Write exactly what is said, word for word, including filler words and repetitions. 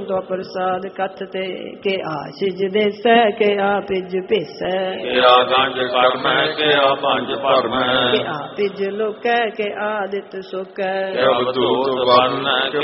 तो प्रसाद कथ ते के आशीष देसै के आ पिज भेसै के आ गंज कर्म के आ पंज भरम के आ पिज लोकै के आदित सुकै के अवधूत बन के